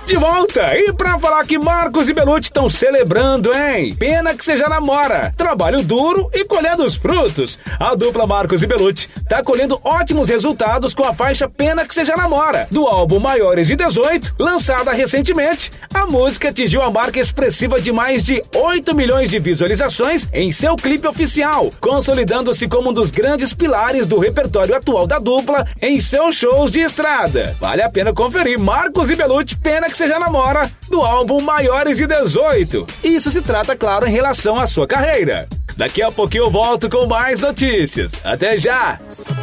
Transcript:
De volta! E pra falar que Marcos e Belucci estão celebrando, hein? Pena que você já namora. Trabalho duro e colhendo os frutos. A dupla Marcos e Belucci tá colhendo ótimos resultados com a faixa Pena que você já namora. Do álbum Maiores de 18, lançada recentemente, a música atingiu a marca expressiva de mais de 8 milhões de visualizações em seu clipe oficial, consolidando-se como um dos grandes pilares do repertório atual da dupla em seus shows de estrada. Vale a pena conferir Marcos e Belucci, Pena que você já namora, do álbum Maiores de 18. Isso se trata, claro, em relação à sua carreira. Daqui a pouquinho eu volto com mais notícias. Até já!